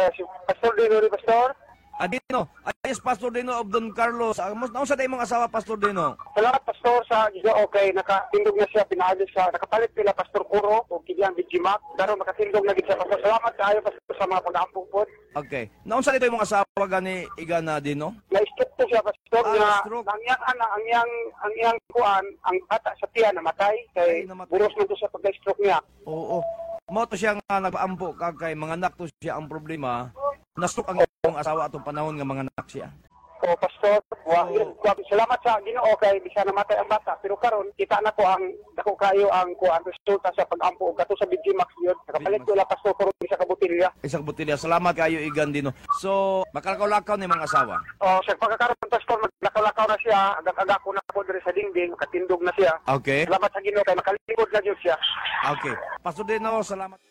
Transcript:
si Pastor Dino, Pastor. Adino, ayos Pastor Dino of Don Carlos. Naunsa day mong asawa Pastor Dino? Salamat, Pastor, sa Gisao. Okay, nakatindog na siya, pinaagos siya. Nakapalit pila, Pastor Kuro, o Kilian Bijimak. Pero makatindog na siya, Pastor. Salamat kayo, Pastor, sa mga pag-aampong po. Okay. Naunsa dito yung mga asawa gani Igana Dino? Na-stroke po siya, Pastor, na stroke. ang iyang kuan, ang bata sa tiyan, namatay. Kay namatay. buros man to sa pagka-stroke niya. Oo. Mo to siya nga nagpaampo kay mga anak to siya ang problema. Na-stroke ang iyong asawa atong panahon nga mga anak siya. O, Pastor, salamat sa Ginoo kay bisa namatay ang bata. Pero karon kita na ko ang dako kayo ang kuan resulta sa pag-ampo og kato sa Bijimak yun. Nakapalit ko la, Pastor, Kuro, isa ka botilya. Isang botilya. Salamat kayo Igan Dino. So, makalakaw-lakaw ni mga asawa. O, sa pagkakaroon, Pastor, maglakaw-lakaw na siya. Agak-agak ko na po diri sa dingding, makatindog na siya. Okay. Salamat sa Ginoo kay makalikod na yun siya. Okay. Pastor Dino, salamat.